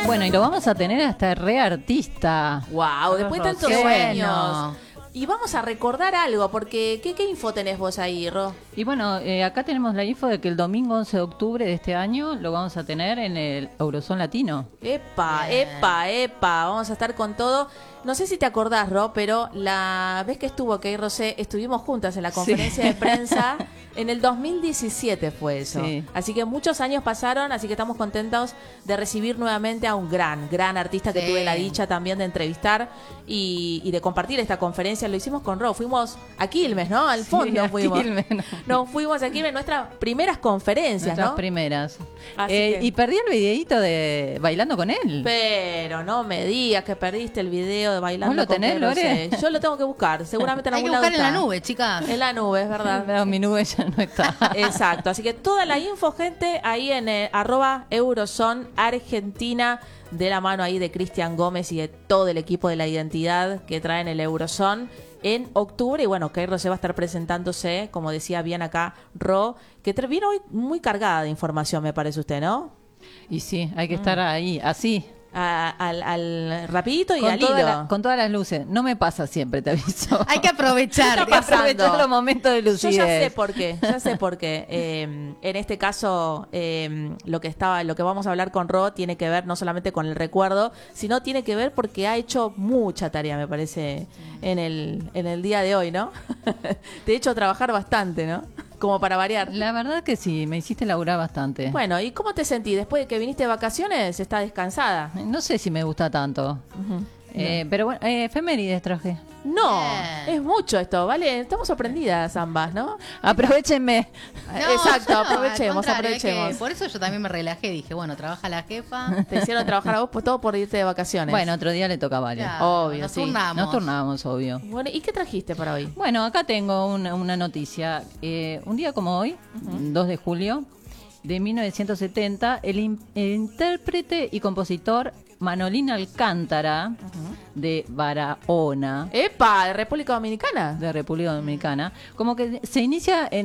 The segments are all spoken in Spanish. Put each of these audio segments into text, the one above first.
Bueno, y lo vamos a tener hasta re artista. Wow, después de tantos Qué años. bueno. Y vamos a recordar algo, porque ¿qué info tenés vos ahí, Ro? Y bueno, acá tenemos la info de que el domingo 11 de octubre de este año lo vamos a tener en el Eurozone Latino. Epa, vamos a estar con todo. No sé si te acordás, Ro, pero la vez que estuvo Key Rosé, estuvimos juntas en la conferencia de prensa. En el 2017 fue eso. Sí. Así que muchos años pasaron, así que estamos contentos de recibir nuevamente a un gran artista que tuve la dicha también de entrevistar y de compartir esta conferencia. Lo hicimos con Ro, fuimos a Quilmes, ¿no? Al fondo fuimos. Quilmes, no. Nos fuimos a Quilmes, nuestras primeras conferencias, Nuestras ¿no? primeras. Así que- Y perdí el videíto de Bailando con él. Pero no me digas que perdiste el video de Bailando ¿Vos lo con tenés, Key Lore? Rosé. Yo lo tengo que buscar, seguramente en Hay que algún lado buscar en la está. nube, chicas. En la nube, es verdad. No, mi nube ya no está. Exacto, así que toda la info, gente, ahí en @Eurozone Argentina, de la mano ahí de Cristian Gómez y de todo el equipo de la identidad que traen el Eurozone en octubre. Y bueno, Key Rosé va a estar presentándose, como decía bien acá Ro, que vino hoy muy cargada de información, me parece usted, ¿no? Y sí, hay que estar ahí, así. Al rapidito y al hilo. Con todas las luces. No me pasa siempre, te aviso. Hay que aprovechar. ¿Qué está pasando? Aprovechar los momentos de Yo lucidez. ya sé por qué. En este caso, lo que vamos a hablar con Ro tiene que ver no solamente con el recuerdo, sino tiene que ver porque ha hecho mucha tarea, me parece, en el día de hoy, ¿no? Te he hecho trabajar bastante, ¿no? Como para variar. La verdad que sí, me hiciste laburar bastante. Bueno, ¿y cómo te sentís? Después de que viniste de vacaciones, ¿estás descansada? No sé si me gusta tanto. Pero bueno, efemérides traje. No, Bien. es mucho esto, ¿vale? Estamos sorprendidas ambas, ¿no? Aprovechenme. Exacto, al aprovechemos, contrario, aprovechemos. por eso yo también me relajé. Dije, bueno, trabaja la jefa. Te hicieron trabajar a vos por todo por irte de vacaciones. Bueno, otro día le toca a Vale. Claro, Obvio, nos sí. turnamos. Nos turnamos, obvio. Bueno, ¿y qué trajiste para hoy? Bueno, acá tengo una noticia. Un día como hoy, 2 de julio de 1970, el intérprete y compositor Manolín Alcántara, de Barahona, ¡Epa! ¿De República Dominicana? de República Dominicana, como que se inicia en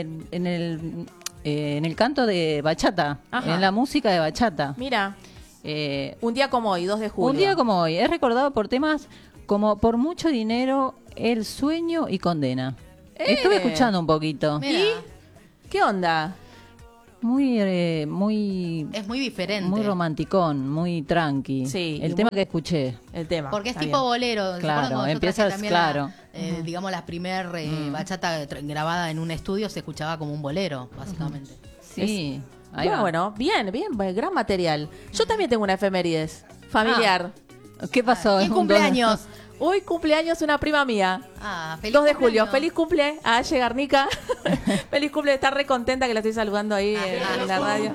el canto de bachata, Ajá. en la música de bachata. Mira, Eh, un día como hoy, 2 de julio. Un día como hoy, es recordado por temas como Por mucho dinero, El sueño y Condena. Estuve escuchando un poquito. Mira, ¿Qué onda? Muy es muy diferente. muy romanticón, muy tranqui. Sí, El y tema muy- que escuché. El tema. Porque es Está tipo bien. bolero. ¿Se Claro, acuerdan cuando yo empiezas, traje también claro. digamos, la primer bachata grabada en un estudio se escuchaba como un bolero, básicamente. Sí, ahí va. Bueno, bien, gran material. Yo también tengo una efemérides familiar. ¿Qué pasó? ¿Quién Un cumpleaños? Hoy cumpleaños una prima mía. Feliz 2 de julio. cumpleaños. Feliz cumple a Aye Garnica. Feliz cumple. Está re contenta que la estoy saludando ahí en la radio.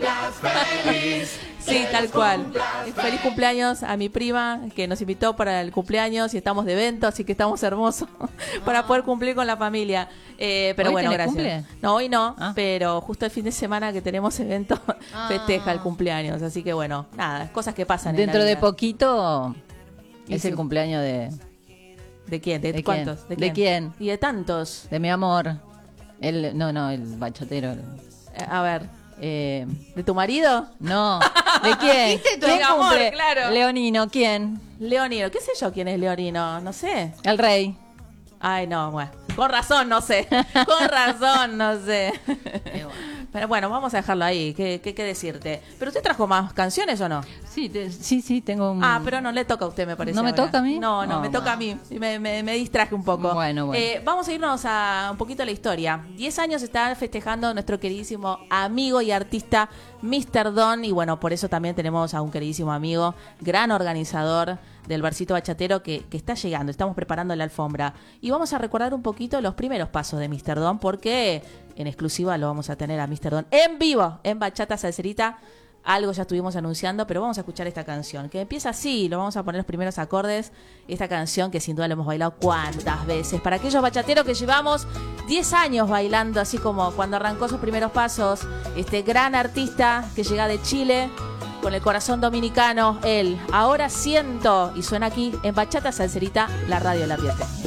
Sí, tal cual. Feliz cumpleaños a mi prima que nos invitó para el cumpleaños y estamos de evento, así que estamos hermosos para poder cumplir con la familia. Pero ¿Hoy bueno, tenés gracias. cumple? No, hoy no, Ah. pero justo el fin de semana que tenemos evento festeja el cumpleaños. Así que bueno, nada, cosas que pasan Dentro en la de vida. poquito Y es sí. el cumpleaños ¿De quién? ¿De, ¿De cuántos? quién? ¿De quién? Y de tantos. de mi amor. El bachatero. A ver, Eh, ¿de tu marido? no, ¿de quién? ¿Viste tu ¿Quién amor? cumple? Claro. Leonino, ¿quién? Leonino, qué sé yo quién es Leonino, no sé. El rey. Ay, no, bueno, con razón no sé, con razón no sé. Qué bueno. Pero bueno, vamos a dejarlo ahí, ¿qué decirte? ¿Pero usted trajo más canciones o no? Sí, sí, tengo un... Ah, pero no le toca a usted, me parece. ¿No me ahora. toca a mí? No, No, me toca a mí. Me distraje un poco. Bueno. Vamos a irnos a un poquito a la historia. 10 años está festejando nuestro queridísimo amigo y artista Mr. Don. Y bueno, por eso también tenemos a un queridísimo amigo, gran organizador del barcito bachatero que está llegando. Estamos preparando la alfombra. Y vamos a recordar un poquito los primeros pasos de Mr. Don, porque en exclusiva lo vamos a tener a Mr. Don en vivo, en Bachata Salserita. Algo ya estuvimos anunciando, pero vamos a escuchar esta canción, que empieza así, lo vamos a poner los primeros acordes. Esta canción que sin duda la hemos bailado cuántas veces. Para aquellos bachateros que llevamos 10 años bailando, así como cuando arrancó sus primeros pasos, este gran artista que llega de Chile, con el corazón dominicano, él. Ahora siento, y suena aquí en Bachata Salserita, la radio la advierte.